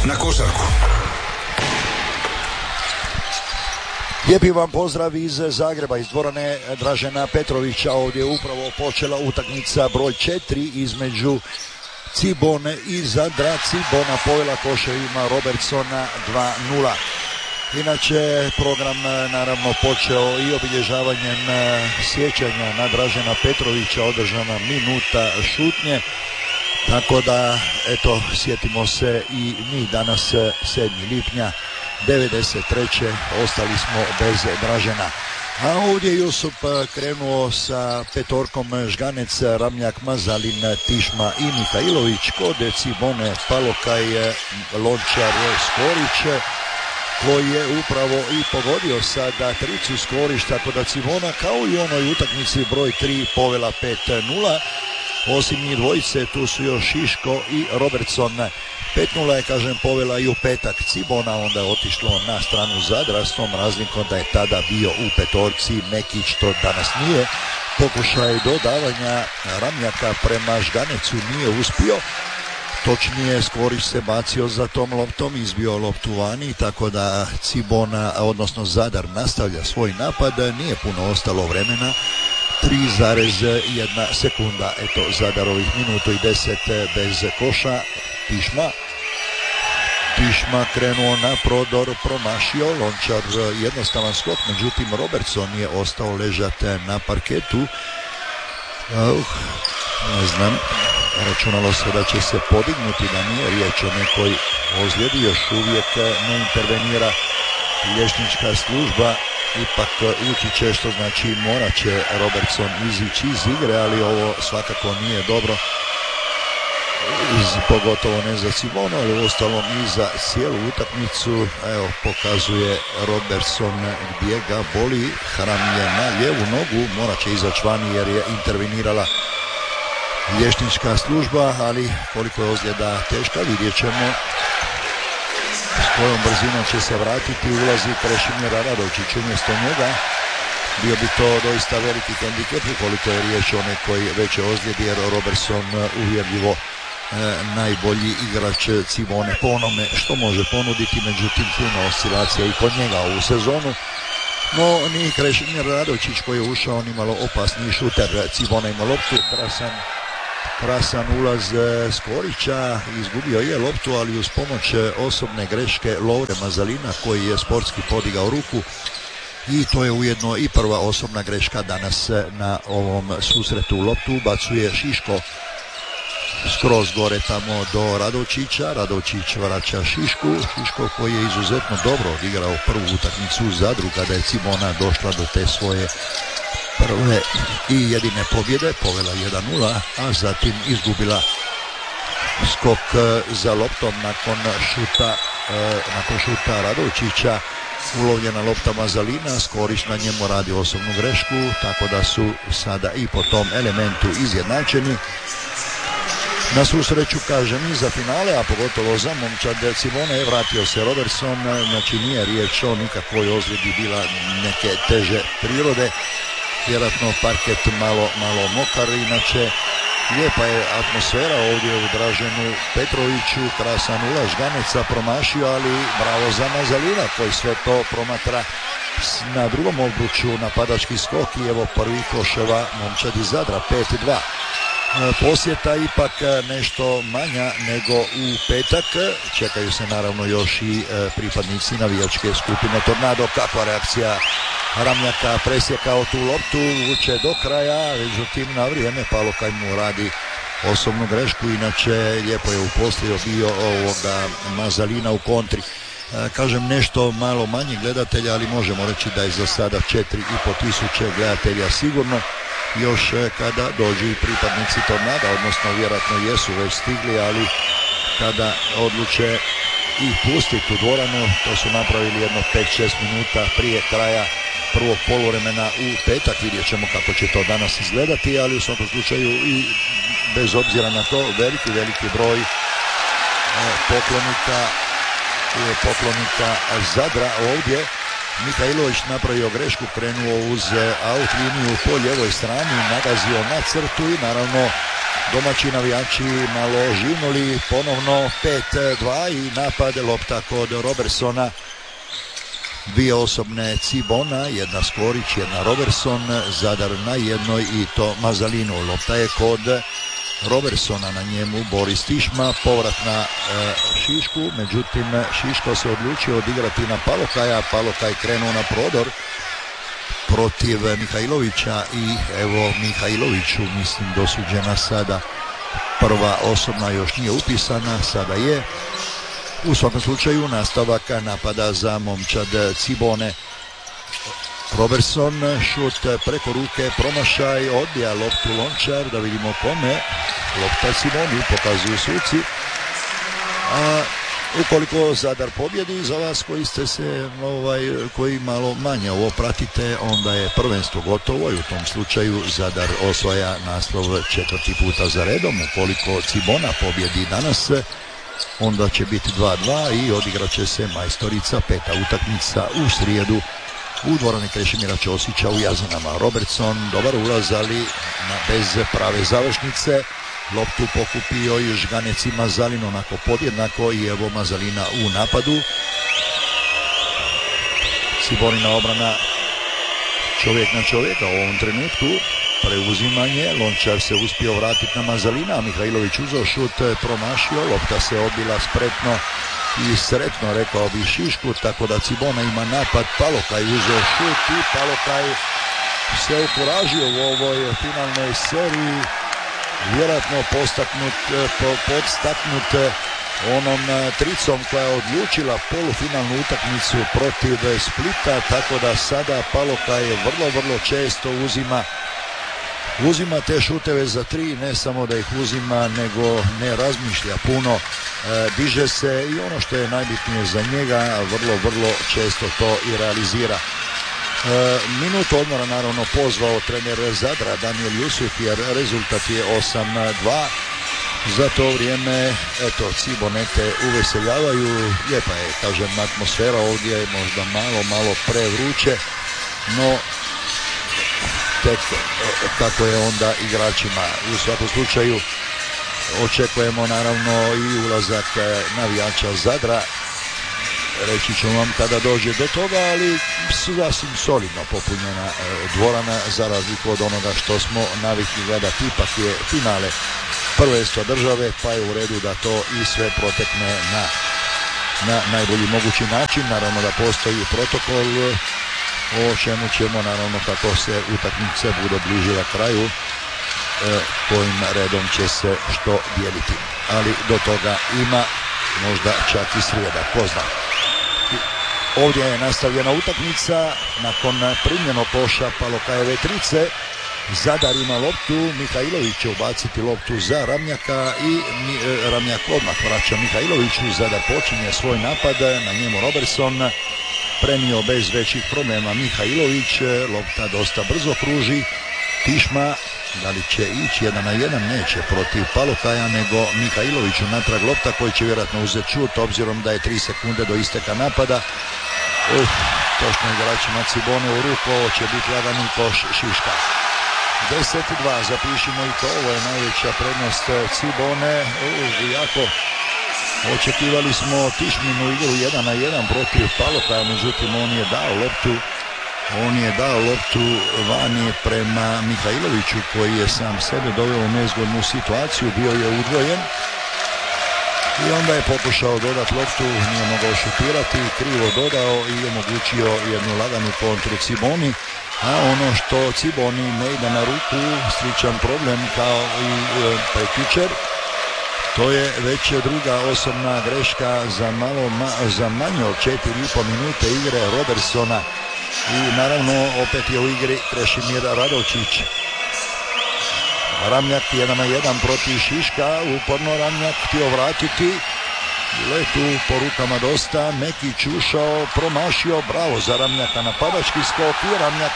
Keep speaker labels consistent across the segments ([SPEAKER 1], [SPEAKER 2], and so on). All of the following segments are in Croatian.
[SPEAKER 1] na košarku.
[SPEAKER 2] Lijepi vam pozdrav iz Zagreba, iz dvorane Dražena Petrovića. Ovdje je upravo počela utakmica broj 4 između Cibone i Zadra. Cibona povela koševima Robertsona 2-0. Inače, program naravno počeo i obilježavanjem sjećanja na Dražena Petrovića, održana minuta šutnje. Tako da, eto, sjetimo se i mi danas 7. lipnja 93. ostali smo bez Dražena. A ovdje je Jusup krenuo sa petorkom Žganec, Ramljak, Mazalin, Tišma i Mihajlović. Kod Cibone Palokaj, Lončar, Skorić, koji je upravo i pogodio sada tricu Skorić, tako da Cibona kao i onoj utakmici broj 3 povela 5-0. Osim njih dvojice, tu su još Šiško i Robertson. 5-0 je, kažem, povela i u petak Cibona, onda je otišlo na stranu Zadra s tom razlikom da je tada bio u petorci Mekić, to danas nije. Pokušaj dodavanja Ramljaka prema Žganecu nije uspio. Točnije, Skorić se bacio za tom loptom, izbio loptu vani, tako da Cibona, odnosno Zadar, nastavlja svoj napad. Nije puno ostalo vremena. 3,1 sekunda. Eto, Zadarovih minutu i 10 bez koša. Tišma krenuo na prodor, promašio, Lončar jednostavan skok, međutim Robertson je ostao ležati na parketu. Ne znam, računalo se da će se podignuti, da nije riječ o nekoj ozljedi, još uvijek ne intervenira liječnička služba. Ipak utiče, što znači morat će Robertson izići iz igre, ali ovo svakako nije dobro. Pogotovo ne za Cibonu, ali uostalom i za cijelu utakmicu. Evo, pokazuje Robertson gdje ga boli. Hram je na lijevu nogu, morat će izaći vani jer je intervenirala liječnička služba, ali koliko je ozljeda teška vidjet ćemo. S kojom brzinom će se vratiti, ulazi Krešimir Radovčić umjesto njega. Bio bi to doista veliki hendikep ukoliko je riječ o nekoj većoj ozljedi, jer Robertson uvjerljivo najbolji igrač Cibone po onome što može ponuditi, međutim puno oscilacija i kod njega ovu sezonu. No, ni Krešimir Radovčić koji je ušao nimalo opasniji šuter. Cibona ima loptu, krasan ulaz Skorića, izgubio je loptu, ali uz pomoć osobne greške Lovre Mazalina koji je sportski podigao ruku, i to je ujedno i prva osobna greška danas na ovom susretu. Loptu ubacuje Šiško skroz gore tamo do Radovčića. Radovčić vraća Šiško koji je izuzetno dobro odigrao prvu utakmicu u Zadru kada je Cibona došla do te svoje prve i jedine pobjede, povela 1-0, a zatim izgubila skok za loptom nakon šuta Radovčića. Ulovljena lopta Mazalina, Skorić na njemu radi osobnu grešku, tako da su sada i po tom elementu izjednačeni. Na sreću, kažem, i za finale, a pogotovo za momčad Cibone je vratio se Robertson, znači nije riječ o nikakvoj ozljedi bila neke teže prirode. Vjerojatno parket malo mokar, inače lijepa je atmosfera ovdje u Draženu Petroviću. Krasan ulaz Žganeca, promašio, ali bravo za Mazalina koji sve to promatra na drugom obruču, napadački skok, i evo prvi koševa momčad iz Zadra, 5-2. Posjeta ipak nešto manja nego u petak. Čekaju se naravno još i pripadnici navijačke skupine Tornado. Kakva reakcija Ramljaka, presjekao tu loptu, vuče do kraja, međutim na vrijeme Palokaj mu radi osobnu grešku, inače lijepo je uposlio bio ovoga Mazalina u kontri. Kažem, nešto malo manje gledatelja, ali možemo reći da je za sada 4.500 gledatelja sigurno. Još kada dođu i pripadnici Tornada, odnosno vjerojatno jesu već stigli, ali kada odluče i pustiti u dvoranu, to su napravili jedno 5-6 minuta prije kraja prvog poluvremena u petak. Vidjet ćemo kako će to danas izgledati, ali u svakom slučaju i bez obzira na to veliki broj poklonika Zadra ovdje. Mihajlović napravio grešku, krenuo uz out liniju po ljevoj strani, nagazio na crtu i naravno domaći navijači malo živnuli, ponovno 5-2 i napad, lopta kod Robertsona. Dvije osobne Cibona, jedna Skorić, jedna Robertson, Zadar na jednoj i to Mazalinu. Lopta je kod Robertsona, na njemu Boris Tišma, povrat na Šišku, međutim Šiško se odlučio odigrati na Palokaja, Palokaj krenuo na prodor protiv Mihajlovića i evo Mihajloviću mislim dosuđena sada prva osobna, još nije upisana, sada je. U svakom slučaju nastavak napada za momčad Cibone. Robertson, šut preko ruke, promašaj, odbija loptu Lončar, da vidimo kome. Lopta Ciboni, pokazuju suci. A ukoliko Zadar pobjedi, za vas koji ste se, koji malo manje ovo pratite, onda je prvenstvo gotovo i u tom slučaju Zadar osvaja naslov 4. puta za redom. Ukoliko Cibona pobjedi danas, onda će biti 2-2 i odigrat će se majstorica, 5. utakmica u srijedu u dvorani Krešimira Ćosića u Jazanama. Robertson, dobar ulaz, ali bez prave završnice. Loptu pokupio i Žganec i Mazalin, onako podjednako, i evo Mazalina u napadu. Cibonina obrana čovjek na čovjeka u ovom trenutku. Preuzimanje, Lončar se uspio vratiti na Mazalina, a Mihajlović uzeo šut, promašio, lopta se odbila spretno i sretno, rekao bi Šišku, tako da Cibona ima napad, Palokaj uzeo šut i Palokaj se okuražio u ovoj finalnoj seriji, vjerojatno podstaknut onom tricom koja je odlučila polufinalnu utakmicu protiv Splita, tako da sada Palokaj vrlo često uzima te šuteve za tri, ne samo da ih uzima, nego ne razmišlja puno, diže se i ono što je najbitnije za njega, vrlo često to i realizira. Minutu odmora naravno pozvao trener Zadra Daniel Jusuf, jer rezultat je 8-2. Za to vrijeme, eto, Cibonete uveseljavaju, lijepa je, kažem, atmosfera ovdje je možda malo prevruće, no tek kako je onda igračima. U svakom slučaju očekujemo naravno i ulazak navijača Zadra, reći ću vam kada dođe do toga, ali sasvim solidno popunjena dvorana za razliku od onoga što smo navikli gledati. Ipak je finale prvenstva države, pa je u redu da to i sve protekne na najbolji mogući način. Naravno da postoji protokol o čemu ćemo naravno kako se utakmice bude bližila kraju, kojim redom će se što dijeliti. Ali do toga ima možda čak i srijeda, ko zna. Ovdje je nastavljena utakmica nakon primljenog koša Palokajeve trice. Zadar ima loptu, Mihajlović će ubaciti loptu za Ramljaka i Ramljak odmah vraća Mihajloviću. Zadar počinje svoj napad, na njemu Robertson, prenio bez većih problema Mihajlović, lopta dosta brzo kruži, Tišma, da li će ići 1 na 1, neće protiv Palokaja, nego Mihajloviću natrag lopta koji će vjerojatno uzeti šut, obzirom da je 3 sekunde do isteka napada. Točno igračima Cibone u ruku, ovo će biti lagani koš Šiška. 10-2, zapišimo i to, ovo je najveća prednost Cibone, jako. Očekivali smo Tišminu igru 1 na 1 protiv Palokaja, međutim on je dao loptu vani prema Mihajloviću, koji je sam sebe doveo u nezgodnu situaciju, bio je udvojen i onda je pokušao dodati loptu, nije mogao šutirati, krivo dodao i omogućio jednu laganu kontru Ciboni, a ono što Ciboni ne ide na ruku, sličan problem kao i prekjučer. To je već druga osobna greška za manje od 4,5 minute igre Robertsona i naravno opet je u igri Krešimir Radovčić. Ramljak 1 na 1 protiv Šiška, uporno Ramljak htio vratiti, letu po rukama dosta, Mekić ušao, promašio, bravo za Ramljaka, napadački skok i Ramljak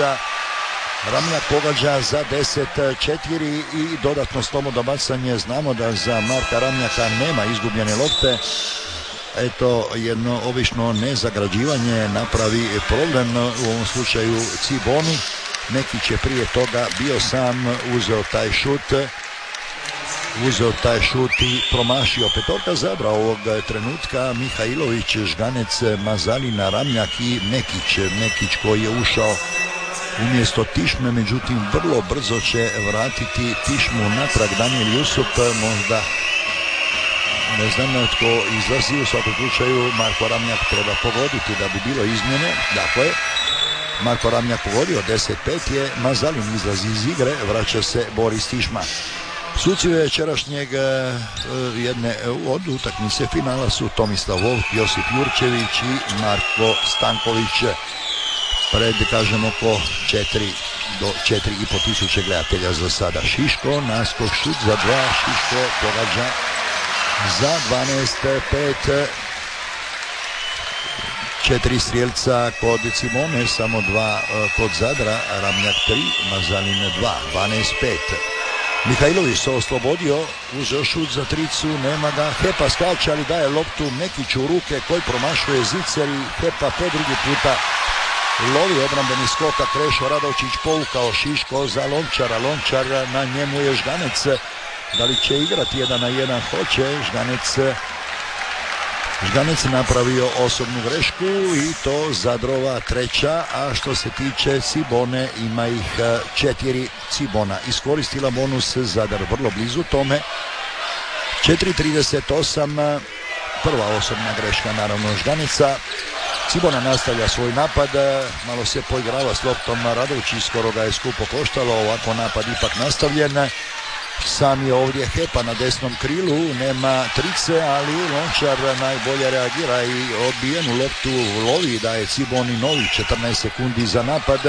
[SPEAKER 2] pogađa za 10-4 i dodatno slobodno bacanje. Znamo da za Marka Ramljaka nema izgubljene lopte. Eto, jedno obično nezagrađivanje napravi problem, u ovom slučaju Ciboni. Mekić je prije toga bio sam, uzeo taj šut uzeo taj šut i promašio. Petorka Zadra ovog trenutka: Mihajlović, Žganec, Mazalina, Ramljak i Mekić koji je ušao umjesto Tišme, međutim vrlo brzo će vratiti Tišmu natrag Daniel Jusup. Možda ne znam tko izlazi, u svakom slučaju Marko Ramljak treba pogoditi da bi bilo izmjene. Dakle, Marko Ramljak pogodio, 10-5 je, Mazalin izlazi iz igre, vraća se Boris Tišma. Suci večerašnjeg jedne od utakmice finala su Tomislav Volk, Josip Jurčević i Marko Stanković. Pred, kažem, oko 4 do 4,5 tisuće gledatelja za sada. Šiško, naskok, šut za 2, Šiško pogađa za 12-5. 4 strijelca kod Cimone, samo 2 kod Zadra, Ramljak 3, Mazalin 2, 12-5. Mihajlović se oslobodio, uzeo šut za tricu, nema ga, Hepa skače, ali daje loptu Mekiću u ruke koji promašuje zicer i Hepa po drugi puta lovi obrambeni skok, a Krešo Radovčić povukao Šiško za Lončara. Lončar, na njemu je Žganec. Da li će igrati 1-1? Hoće. Žganec napravio osobnu grešku i to Zadrova treća, a što se tiče Cibone ima ih 4. Cibona iskoristila bonus, Zadar vrlo blizu tome. 4:38, prva osobna greška naravno Žganeca. Cibona nastavlja svoj napad, malo se poigrava s loptom Radovčić, skoro ga je skupo koštalo, ovako napad ipak nastavljen. Sam je ovdje Hepa na desnom krilu, nema trice, ali Lončar najbolje reagira i odbijenu loptu lovi, daje Ciboni novi 14 sekundi za napad.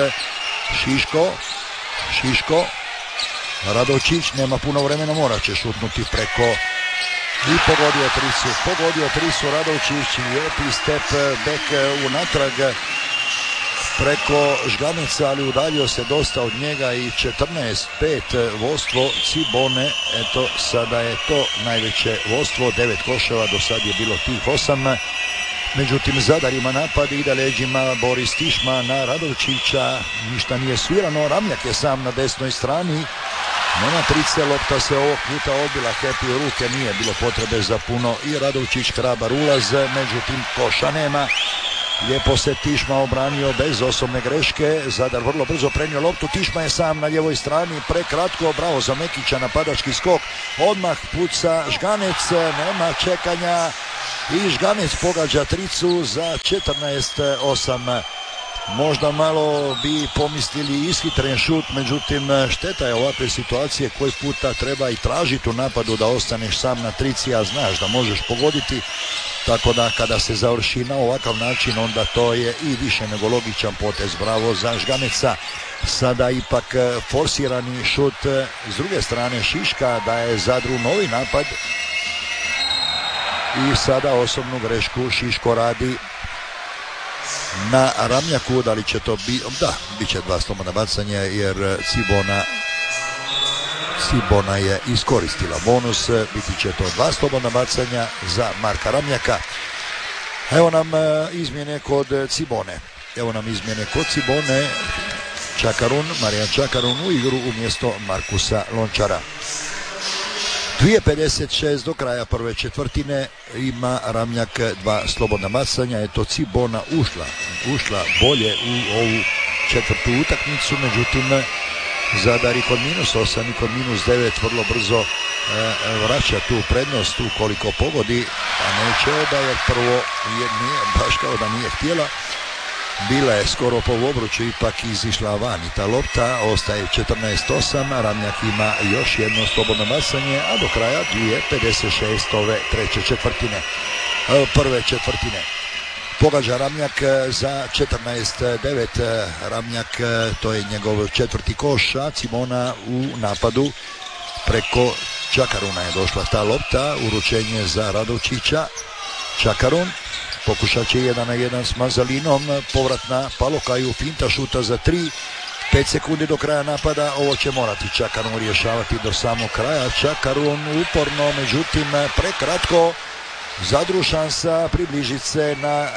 [SPEAKER 2] Šiško, Radovčić, nema puno vremena, mora će šutnuti preko i pogodio tricu Radovčić, lijepi step back unatrag preko Žganeca, ali udaljio se dosta od njega i 14-5 vodstvo Cibone. Eto, sada je to najveće vodstvo, 9 koševa, do sad je bilo tih 8. Međutim, Zadar ima napad, ide leđima Boris Tišma na Radovčića, ništa nije svirano, Ramljak je sam na desnoj strani, nema trice, lopta se ovog puta odbila Hepi u ruke, nije bilo potrebe za puno i Radovčić hrabar ulaz, međutim koša nema. Lijepo se Tišma obranio bez osobne greške, Zadar vrlo brzo prenio loptu, Tišma je sam na lijevoj strani, prekratko, bravo za Mekića, napadački skok, odmah puca Žganec, nema čekanja i Žganec pogađa tricu za 14-8. Možda malo bi pomislili ishitren šut, međutim šteta je ovakve situacije koji puta treba i tražiti u napadu da ostaneš sam na trici, a znaš da možeš pogoditi, tako da kada se završi na ovakav način onda to je i više nego logičan potez. Bravo za Žganeca. Sada ipak forsirani šut s druge strane Šiška daje Zadru novi napad i sada osobnu grešku Šiško radi na Ramljaku. Da li će to biti? Da, bit će 2 slobodna bacanja jer Cibona je iskoristila bonus, biti će to 2 slobodna bacanja za Marka Ramljaka. Evo nam izmjene kod Cibone. Marijan Čakarun u igru umjesto Markusa Lončara. 2:56 do kraja prve četvrtine, ima Ramljak 2 slobodna bacanja. Eto, Cibona ušla bolje u ovu četvrtu utakmicu, međutim Zadar i kod -8 i kod -9 vrlo brzo vraća tu prednost ukoliko pogodi, a neće oba jer prvo nije, baš kao da nije htjela. Bila je skoro po obruču, ipak izišla van i ta lopta, ostaje 14-8, Ramljak ima još jedno slobodno bacanje, a do kraja 2:56 ove prve četvrtine. Pogađa Ramljak za 14-9, Ramljak, to je njegov četvrti koš, a Cibona u napadu preko Čakaruna je došla ta lopta, uručenje za Radovčića. Čakarun pokušat će 1-1 s Mazalinom, povratna Palokaju, finta šuta za 3, 5 sekundi do kraja napada, ovo će morati Čakarun rješavati do samog kraja. Čakarun uporno, međutim prekratko, Zadru šansa približiti se na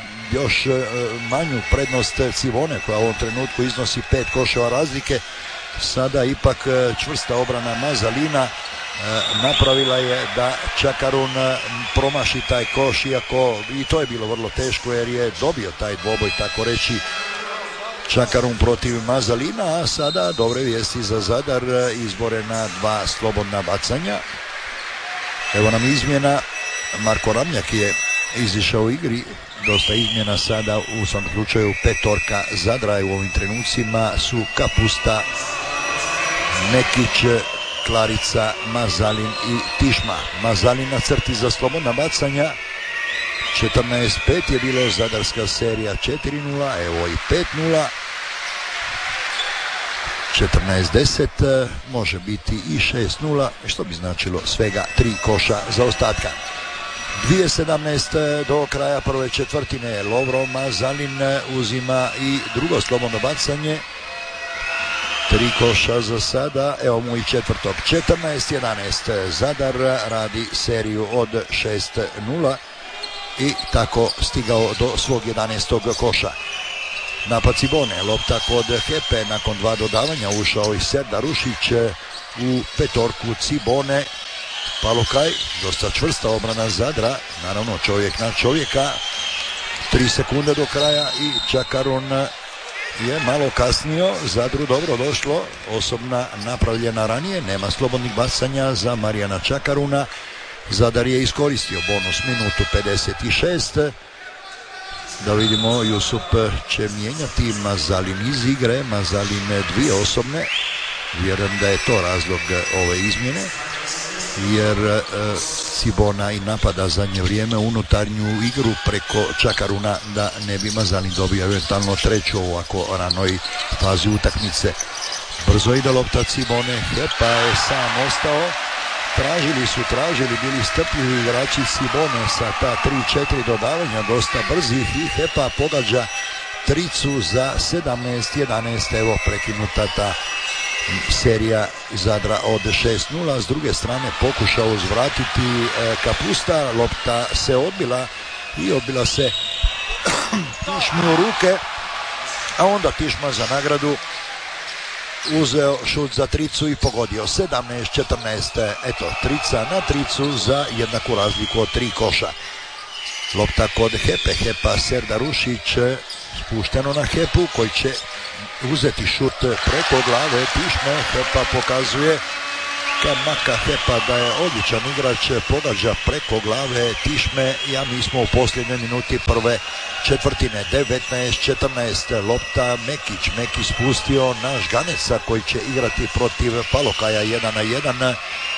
[SPEAKER 2] još manju prednost Cibone koja u ovom trenutku iznosi 5 koševa razlike. Sada ipak čvrsta obrana Mazalina napravila je da Čakarun promaši taj koš, iako i to je bilo vrlo teško jer je dobio taj dvoboj, tako reći, Čakarun protiv Mazalina. A sada dobre vijesti za Zadar, izbore na 2 slobodna bacanja. Evo nam izmjena, Marko Ramljak je izišao u igri, dosta izmjena sada, u svom slučaju petorka Zadra u ovim trenucima su Kapusta, Mekić, Klarica, Mazalin i Tišma. Mazalin na crti za slobodna bacanja. 14-5 je bilo zadarska serija 4-0, evo i 5-0. 14-10, može biti i 6-0, što bi značilo svega 3 koša za ostatka. 2:17 do kraja prve četvrtine. Lovro Mazalin uzima i drugo slobodno bacanje. 3 koša za sada, evo mu i četvrtog. 14-11, Zadar radi seriju od 6-0 i tako stigao do svog 11. koša. Napad Cibone, lopta kod Hepe, nakon 2 dodavanja ušao i Serdar Rušić u petorku Cibone. Palokaj, dosta čvrsta obrana Zadra, naravno čovjek na čovjeka. 3 sekunde do kraja i Čakarun je malo kasnio, Zadru dobro došlo, osobna napravljena ranije, nema slobodnih bacanja za Marijana Čakaruna. Zadar je iskoristio bonus minutu 56. Da vidimo, Jusup će mijenjati Mazalin iz igre, Mazalin 2 osobne, vjerujem da je to razlog ove izmjene, jer Cibona i napada zadnje vrijeme unutarnju igru preko Čakaruna, da ne bi Mazalin dobio eventualno treću u ovako ranoj fazi utakmice. Brzo ide lopta Cibone, Hepa je sam ostao. Tražili, bili strpljivi igrači Cibone sa ta 3-4 dodavanja, dosta brzih, i Hepa pogađa tricu za 17-11, evo prekinuta ta serija Zadra od 6-0. S druge strane pokušao uzvratiti Kapusta, lopta se odbila i odbila se Tišmi u ruke, a onda Tišma za nagradu uzeo šut za tricu i pogodio. 17-14, eto, trica na tricu za jednaku razliku od 3 koša. Lopta kod Hepe, Hepa, Serdar Rušić, spušteno na Hepu koji će uzeti šut preko glave Tišme. Hepa pokazuje Kamaka Hepa da je odličan igrač, pogađa preko glave Tišme, a mi smo u posljednjoj minuti prve četvrtine. 19-14, lopta Mekić spustio na Žganeca koji će igrati protiv Palokaja 1-1.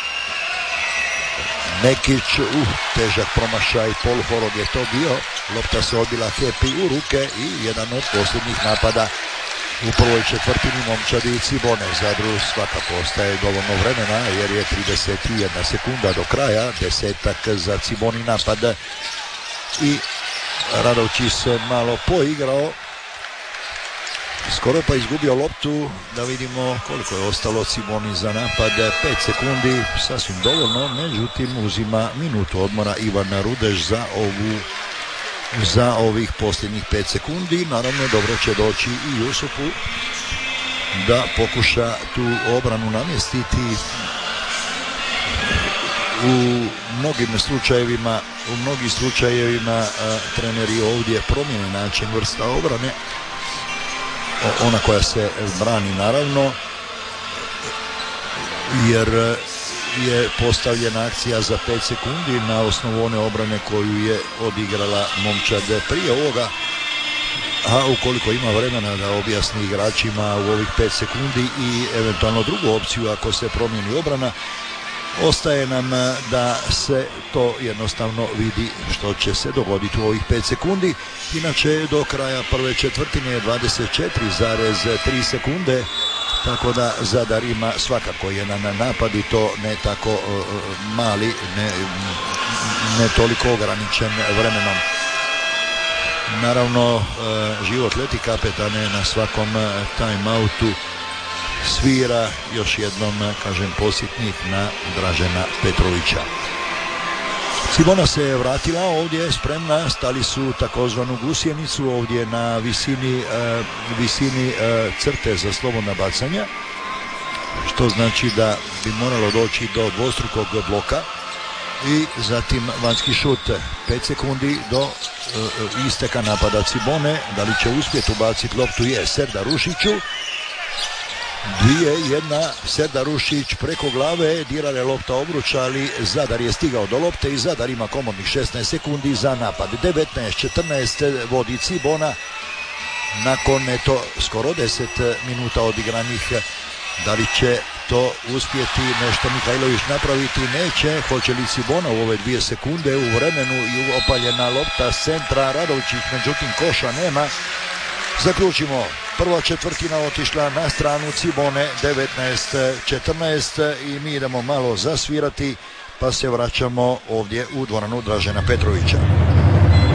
[SPEAKER 2] Mekić, težak promašaj, poluhorog je to bio, lopta se odbila Hepi u ruke i jedan od posljednjih napada u prvoj četvrtini momčadi Cibone. Zadru svakako ostaje dovoljno vremena jer je 31 sekunda do kraja, 10 za Ciboni napad i Radovčić se malo poigrao, skoro pa izgubio loptu. Da vidimo koliko je ostalo Ciboni za napad, 5 sekundi, sasvim dovoljno, međutim uzima minutu odmora Ivan Rudeš za ovih posljednjih 5 sekundi. Naravno dobro će doći i Jusupu da pokuša tu obranu namjestiti. U mnogim slučajevima treneri ovdje promijene način vrsta obrane, ona koja se brani naravno, jer je postavljena akcija za 5 sekundi na osnovu one obrane koju je odigrala momčad prije ovoga, a ukoliko ima vremena da objasni igračima u ovih 5 sekundi i eventualno drugu opciju ako se promijeni obrana, ostaje nam da se to jednostavno vidi što će se dogoditi u ovih 5 sekundi. Inače do kraja prve četvrtine je 24,3 sekunde, tako da Zadar ima svakako jedan napad i to ne tako mali, ne toliko ograničen vremenom. Naravno, život leti kapetane, na svakom time-outu svira još jednom, kažem, podsjetnik na Dražena Petrovića. Cibona se je vratila ovdje, spremna, stali su takozvanu gusjenicu ovdje na visini crte za slobodna bacanja. što znači da bi moralo doći do dvostrukog bloka. I zatim vanjski šut, 5 sekundi do isteka napada Cibone. Da li će uspjeti ubaciti loptu? Je Serdarušiću. 2-1, Serdarušić preko glave, dirala je lopta obruča, ali Zadar je stigao do lopte i Zadar ima komodnih 16 sekundi za napad. 19-14 vodi Cibona nakon skoro 10 minuta odigranih. Da li će to uspjeti nešto Mihajlović napraviti? Neće. Hoće li Cibona u ove 2 sekunde u vremenu i opaljena lopta s centra Radovčić, međutim koša nema. Zaključimo, prva četvrtina otišla na stranu Cibone, 19-14 i mi idemo malo zasvirati pa se vraćamo ovdje u dvoranu Dražena Petrovića.